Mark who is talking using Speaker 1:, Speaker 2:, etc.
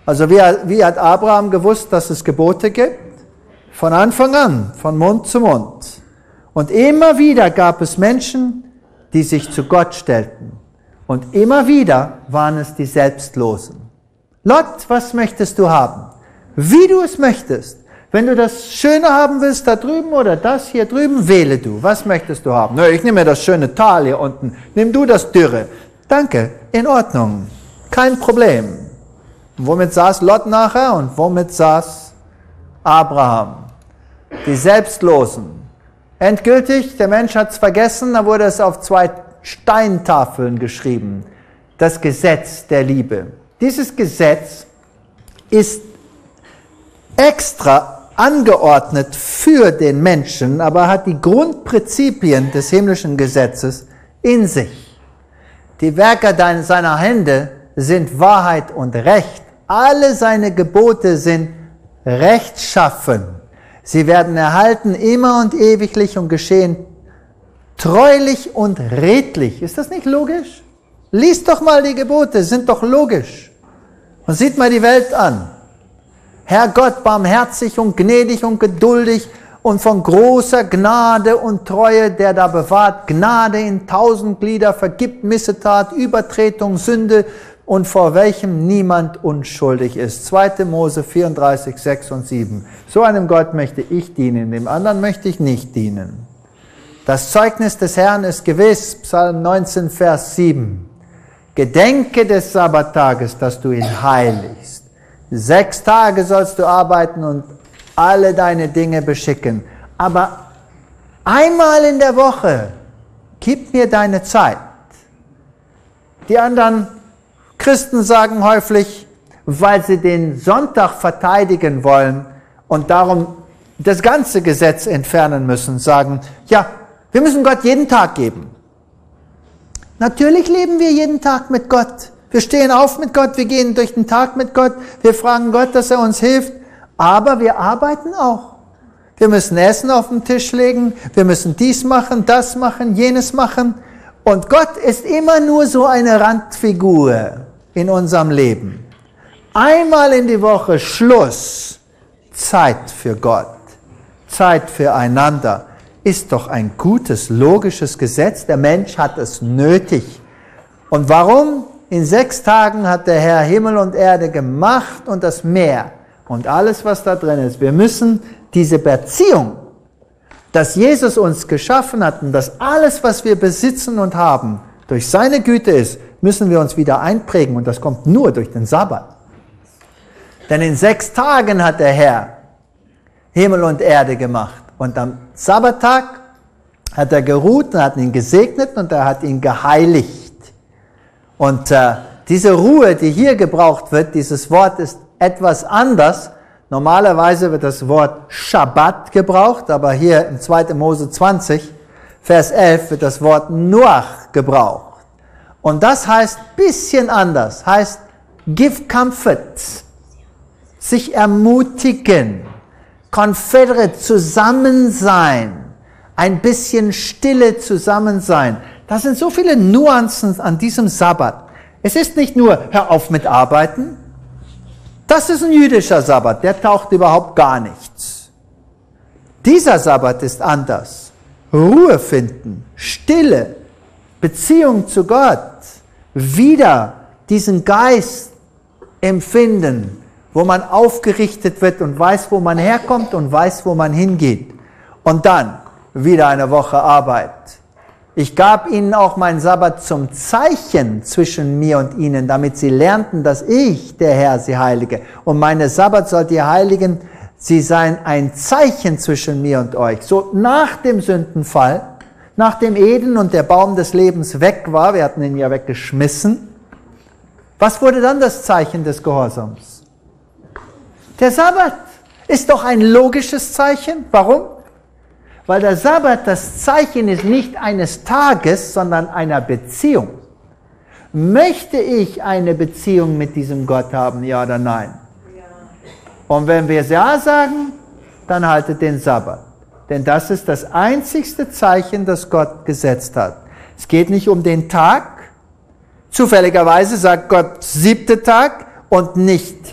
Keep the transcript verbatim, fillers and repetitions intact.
Speaker 1: Also wie, wie hat Abraham gewusst, dass es Gebote gibt? Von Anfang an, von Mund zu Mund. Und immer wieder gab es Menschen, die sich zu Gott stellten. Und immer wieder waren es die Selbstlosen. Lot, was möchtest du haben? Wie du es möchtest. Wenn du das Schöne haben willst, da drüben oder das hier drüben, wähle du. Was möchtest du haben? Na, ich nehme mir das schöne Tal hier unten. Nimm du das Dürre. Danke, in Ordnung. Kein Problem. Und womit saß Lot nachher und womit saß Abraham? Die Selbstlosen. Endgültig, der Mensch hat es vergessen, da wurde es auf zwei Steintafeln geschrieben. Das Gesetz der Liebe. Dieses Gesetz ist extra angeordnet für den Menschen, aber hat die Grundprinzipien des himmlischen Gesetzes in sich. Die Werke seiner Hände sind Wahrheit und Recht. Alle seine Gebote sind rechtschaffen. Sie werden erhalten immer und ewiglich und geschehen treulich und redlich. Ist das nicht logisch? Lies doch mal die Gebote, sind doch logisch. Und sieht mal die Welt an. Herr Gott, barmherzig und gnädig und geduldig und von großer Gnade und Treue, der da bewahrt Gnade in tausend Glieder, vergibt Missetat, Übertretung, Sünde und vor welchem niemand unschuldig ist. zweite Mose vierunddreißig, sechs und sieben. So einem Gott möchte ich dienen, dem anderen möchte ich nicht dienen. Das Zeugnis des Herrn ist gewiss, Psalm neunzehn, Vers sieben. Gedenke des Sabbattages, dass du ihn heiligst. Sechs Tage sollst du arbeiten und alle deine Dinge beschicken. Aber einmal in der Woche, gib mir deine Zeit. Die anderen Christen sagen häufig, weil sie den Sonntag verteidigen wollen und darum das ganze Gesetz entfernen müssen, sagen, ja, wir müssen Gott jeden Tag geben. Natürlich leben wir jeden Tag mit Gott. Wir stehen auf mit Gott, wir gehen durch den Tag mit Gott, wir fragen Gott, dass er uns hilft, aber wir arbeiten auch. Wir müssen Essen auf den Tisch legen, wir müssen dies machen, das machen, jenes machen. Und Gott ist immer nur so eine Randfigur in unserem Leben. Einmal in die Woche Schluss, Zeit für Gott, Zeit füreinander, ist doch ein gutes, logisches Gesetz. Der Mensch hat es nötig. Und warum? In sechs Tagen hat der Herr Himmel und Erde gemacht und das Meer und alles, was da drin ist. Wir müssen diese Beziehung, dass Jesus uns geschaffen hat und dass alles, was wir besitzen und haben, durch seine Güte ist, müssen wir uns wieder einprägen und das kommt nur durch den Sabbat. Denn in sechs Tagen hat der Herr Himmel und Erde gemacht und am Sabbattag hat er geruht und hat ihn gesegnet und er hat ihn geheiligt. Und äh, diese Ruhe, die hier gebraucht wird, dieses Wort ist etwas anders. Normalerweise wird das Wort Schabbat gebraucht, aber hier in zweite Mose zwanzig, Vers elf, wird das Wort Noach gebraucht. Und das heißt bisschen anders, heißt give comfort, sich ermutigen, confederate, zusammen sein, ein bisschen Stille zusammen sein. Das sind so viele Nuancen an diesem Sabbat. Es ist nicht nur, hör auf mit Arbeiten. Das ist ein jüdischer Sabbat, der taucht überhaupt gar nichts. Dieser Sabbat ist anders. Ruhe finden, Stille, Beziehung zu Gott, wieder diesen Geist empfinden, wo man aufgerichtet wird und weiß, wo man herkommt und weiß, wo man hingeht. Und dann wieder eine Woche Arbeit. Ich gab ihnen auch meinen Sabbat zum Zeichen zwischen mir und ihnen, damit sie lernten, dass ich, der Herr, sie heilige. Und meine Sabbat sollt ihr heiligen, sie seien ein Zeichen zwischen mir und euch. So nach dem Sündenfall, nachdem Eden und der Baum des Lebens weg war, wir hatten ihn ja weggeschmissen, was wurde dann das Zeichen des Gehorsams? Der Sabbat ist doch ein logisches Zeichen. Warum? Weil der Sabbat das Zeichen ist nicht eines Tages, sondern einer Beziehung. Möchte ich eine Beziehung mit diesem Gott haben, ja oder nein? Ja. Und wenn wir ja sagen, dann haltet den Sabbat. Denn das ist das einzigste Zeichen, das Gott gesetzt hat. Es geht nicht um den Tag. Zufälligerweise sagt Gott siebte Tag und nicht